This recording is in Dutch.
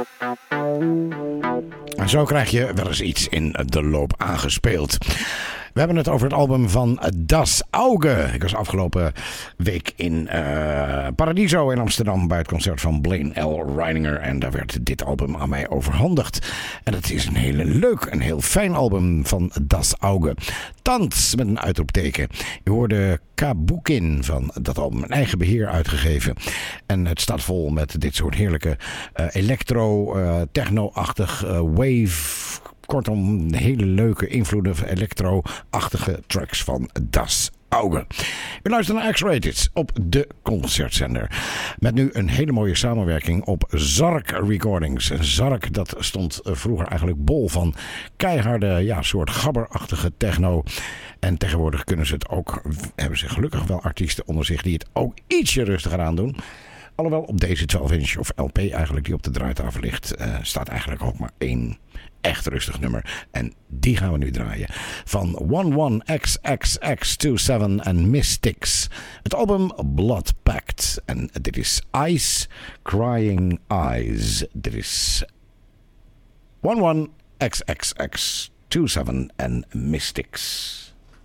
En zo krijg je wel eens iets in de loop aangespeeld. We hebben het over het album van Das Auge. Ik was afgelopen week in Paradiso in Amsterdam bij het concert van Blaine L. Reininger. En daar werd dit album aan mij overhandigd. En het is een heel fijn album van Das Auge. Tanz met een uitroepteken. Je hoorde Kabukin van dat album, een eigen beheer uitgegeven. En het staat vol met dit soort heerlijke electro, techno-achtig wave. Kortom, hele leuke invloeden van electro-achtige tracks van Das Auge. We luisteren naar X-Rated op de concertzender. Met nu een hele mooie samenwerking op Zark Recordings. Zark, dat stond vroeger eigenlijk bol van keiharde, soort gabberachtige techno. En tegenwoordig kunnen ze het ook, hebben ze gelukkig wel artiesten onder zich die het ook ietsje rustiger aan doen. Alhoewel op deze 12-inch of LP eigenlijk die op de draaitafel ligt, staat eigenlijk ook maar één echt rustig nummer. En die gaan we nu draaien. Van 11XXX27 en Mystics. Het album Blood Pact. En dit is Ice Crying Eyes. Dit is 11XXX27 en Mystics.